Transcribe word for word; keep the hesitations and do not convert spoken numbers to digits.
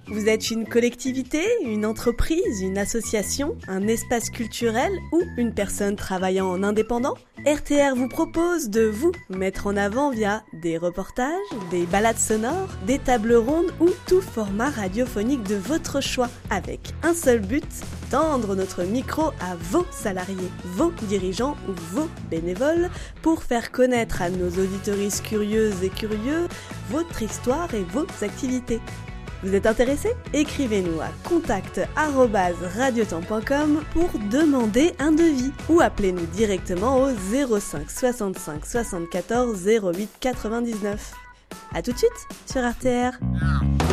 Vous êtes une collectivité, une entreprise, une association, un espace culturel ou une personne travaillant en indépendant ? R T R vous propose de vous mettre en avant via des reportages, des balades sonores, des tables rondes ou tout format radiophonique de votre choix, avec un seul but, tendre notre micro à vos salariés, vos dirigeants ou vos bénévoles pour faire connaître à nos auditeuristes curieuses et curieux votre histoire et vos activités. Vous êtes intéressé ? Écrivez-nous à contact arobase radiotemps point com pour demander un devis ou appelez-nous directement au zéro cinq soixante-cinq soixante-quatorze zéro huit quatre-vingt-dix-neuf. A tout de suite sur R T R.